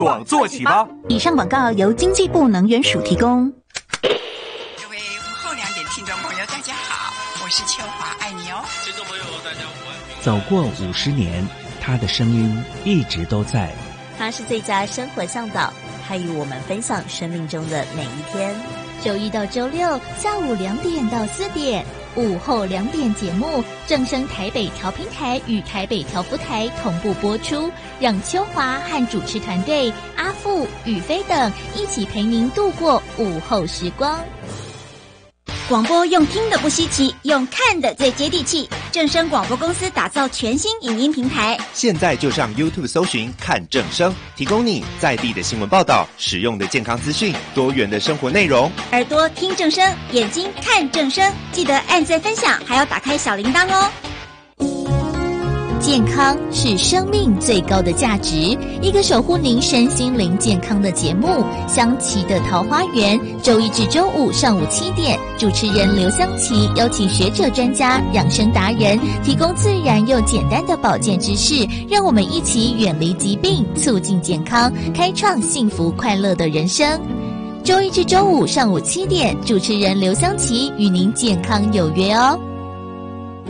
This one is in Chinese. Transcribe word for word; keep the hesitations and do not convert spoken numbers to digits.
广做启发。 以上广告由经济部能源署提供。 各位午后两点听众朋友，大家好，我是秋华，爱你哦。 听众朋友，大家午安。 走过五十年，他的声音一直都在。 他是最佳生活向导，他与我们分享生命中的每一天。周一到周六下午两点到四点，午后两点节目正声台北调频台与台北调福台同步播出，让秋华和主持团队阿富、宇飞等一起陪您度过午后时光。 广播用听的不稀奇，用看的最接地气。正声广播公司打造全新影音平台， 现在就上 YouTube 搜寻看正声，提供你在地的新闻报道、实用的健康资讯、多元的生活内容。 耳朵听正声，眼睛看正声，记得按赞分享，还要打开小铃铛哦。 健康是生命最高的价值，一个守护您身心灵健康的节目——香琪的桃花源，周一至周五上午七点，主持人刘香琪邀请学者专家、养生达人，提供自然又简单的保健知识，让我们一起远离疾病，促进健康，开创幸福快乐的人生。周一至周五上午七点，主持人刘香琪与您健康有约哦。